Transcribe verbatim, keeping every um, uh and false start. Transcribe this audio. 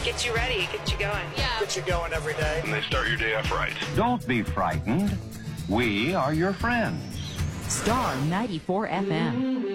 Get you ready, get you going. Yeah. Get you going every day. And they start your day off right. Don't be frightened. We are your friends. Star ninety-four F M.